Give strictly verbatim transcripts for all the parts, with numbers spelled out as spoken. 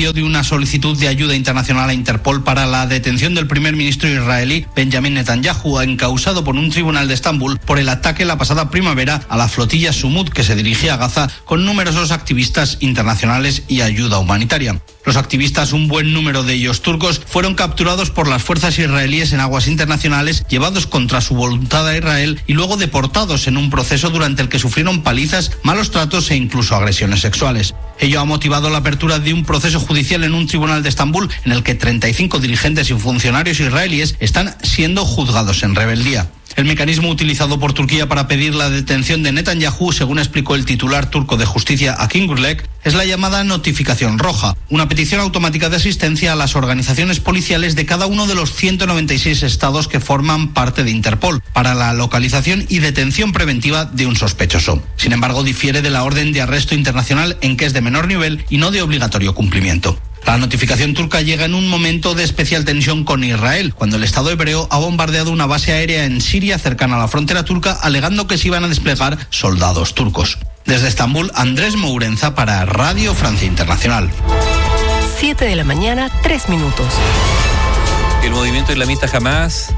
medio de una solicitud de ayuda internacional a Interpol para la detención del primer ministro israelí Benjamin Netanyahu, encausado por un tribunal de Estambul por el ataque la pasada primavera a la flotilla Sumud que se dirigía a Gaza con numerosos activistas internacionales y ayuda humanitaria. Los activistas, un buen número de ellos turcos, fueron capturados por las fuerzas israelíes en aguas internacionales, llevados contra su voluntad a Israel y luego deportados en un proceso durante el que sufrieron palizas, malos tratos e incluso agresiones sexuales. Ello ha motivado la apertura de un proceso judicial en un tribunal de Estambul en el que treinta y cinco dirigentes y funcionarios israelíes están siendo juzgados en rebeldía. El mecanismo utilizado por Turquía para pedir la detención de Netanyahu, según explicó el titular turco de justicia Akin Gürlek, es la llamada notificación roja, una petición automática de asistencia a las organizaciones policiales de cada uno de los ciento noventa y seis estados que forman parte de Interpol para la localización y detención preventiva de un sospechoso. Sin embargo, difiere de la orden de arresto internacional en que es de menor nivel y no de obligatorio cumplimiento. La notificación turca llega en un momento de especial tensión con Israel, cuando el Estado hebreo ha bombardeado una base aérea en Siria cercana a la frontera turca, alegando que se iban a desplegar soldados turcos. Desde Estambul, Andrés Mourenza para Radio Francia Internacional. siete de la mañana, tres minutos. El movimiento islamista Hamas,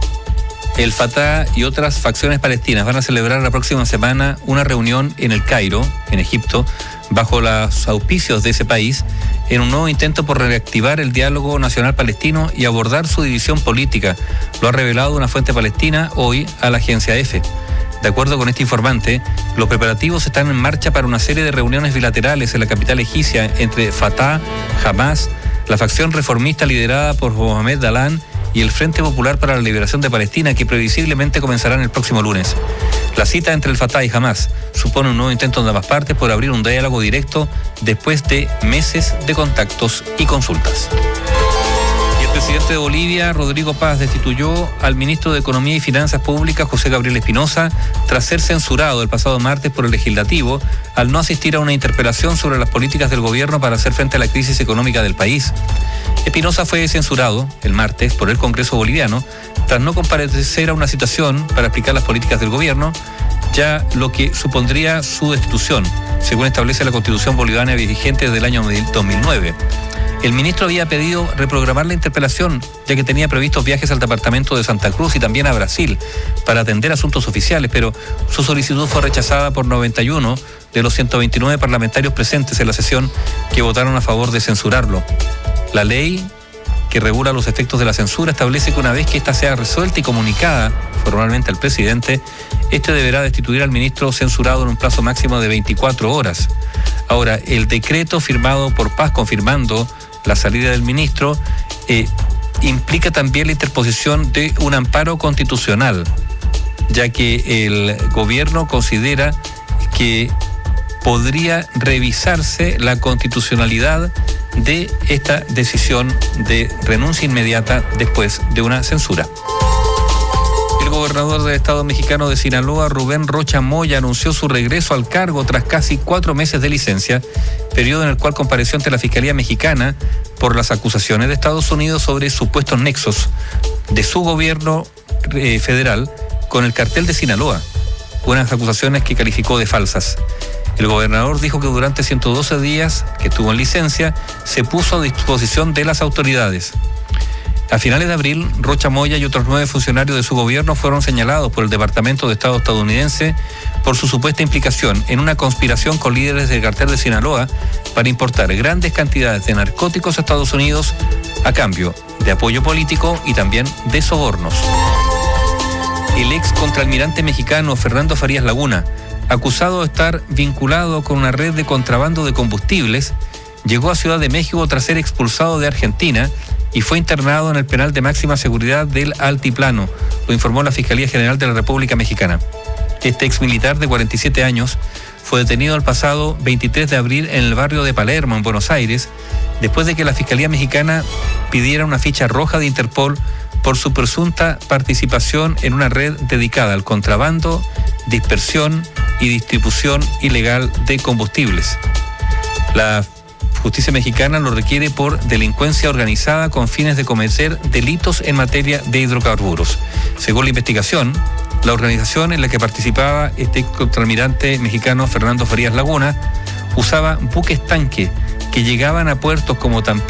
el Fatah y otras facciones palestinas van a celebrar la próxima semana una reunión en el Cairo, en Egipto, bajo los auspicios de ese país, en un nuevo intento por reactivar el diálogo nacional palestino y abordar su división política. Lo ha revelado una fuente palestina hoy a la agencia EFE. De acuerdo con este informante, los preparativos están en marcha para una serie de reuniones bilaterales en la capital egipcia entre Fatah, Hamas, la facción reformista liderada por Mohamed Dalan y el Frente Popular para la Liberación de Palestina, que previsiblemente comenzarán el próximo lunes. La cita entre el Fatah y Hamas supone un nuevo intento de ambas partes por abrir un diálogo directo después de meses de contactos y consultas. Y el presidente de Bolivia, Rodrigo Paz, destituyó al ministro de Economía y Finanzas Públicas, José Gabriel Espinosa, tras ser censurado el pasado martes por el legislativo al no asistir a una interpelación sobre las políticas del gobierno para hacer frente a la crisis económica del país. Espinosa fue censurado el martes por el Congreso boliviano tras no comparecer a una citación para explicar las políticas del gobierno, ya lo que supondría su destitución, según establece la Constitución boliviana vigente desde el año dos mil nueve. El ministro había pedido reprogramar la interpelación, ya que tenía previstos viajes al departamento de Santa Cruz y también a Brasil para atender asuntos oficiales, pero su solicitud fue rechazada por noventa y uno de los ciento veintinueve parlamentarios presentes en la sesión que votaron a favor de censurarlo. La ley que regula los efectos de la censura establece que una vez que ésta sea resuelta y comunicada formalmente al presidente, este deberá destituir al ministro censurado en un plazo máximo de veinticuatro horas. Ahora, el decreto firmado por Paz confirmando la salida del ministro eh, implica también la interposición de un amparo constitucional, ya que el gobierno considera que podría revisarse la constitucionalidad de esta decisión de renuncia inmediata después de una censura. El gobernador del estado mexicano de Sinaloa, Rubén Rocha Moya, anunció su regreso al cargo tras casi cuatro meses de licencia, periodo en el cual compareció ante la Fiscalía Mexicana por las acusaciones de Estados Unidos sobre supuestos nexos de su gobierno eh, federal con el cartel de Sinaloa, unas acusaciones que calificó de falsas. El gobernador dijo que durante ciento doce días que estuvo en licencia, se puso a disposición de las autoridades. A finales de abril, Rocha Moya y otros nueve funcionarios de su gobierno fueron señalados por el Departamento de Estado estadounidense por su supuesta implicación en una conspiración con líderes del cartel de Sinaloa para importar grandes cantidades de narcóticos a Estados Unidos a cambio de apoyo político y también de sobornos. El ex contraalmirante mexicano Fernando Farías Laguna, acusado de estar vinculado con una red de contrabando de combustibles, llegó a Ciudad de México tras ser expulsado de Argentina y fue internado en el penal de máxima seguridad del Altiplano, lo informó la Fiscalía General de la República Mexicana. Este exmilitar de cuarenta y siete años fue detenido el pasado veintitrés de abril en el barrio de Palermo, en Buenos Aires, después de que la Fiscalía Mexicana pidiera una ficha roja de Interpol por su presunta participación en una red dedicada al contrabando, dispersión y distribución ilegal de combustibles. La justicia mexicana lo requiere por delincuencia organizada con fines de cometer delitos en materia de hidrocarburos. Según la investigación, la organización en la que participaba este contraalmirante mexicano Fernando Farías Laguna usaba buques tanque que llegaban a puertos como Tampico,